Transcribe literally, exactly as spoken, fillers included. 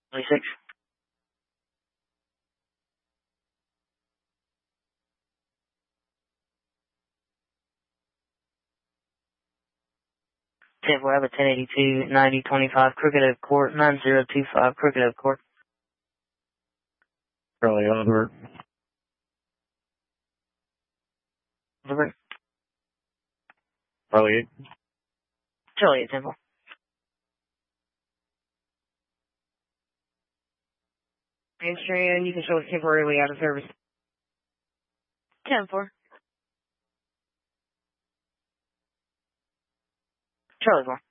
twenty-six. ten four, I have a ten eighty-two, ninety twenty-five, Crooked Oak Court, nine zero two five, Crooked Oak Court. Charlie Osborne. Over. Charlie eight. Charlie eight, ten four. Amsterdam, you can show us temporarily out of service. ten four. Charlie four.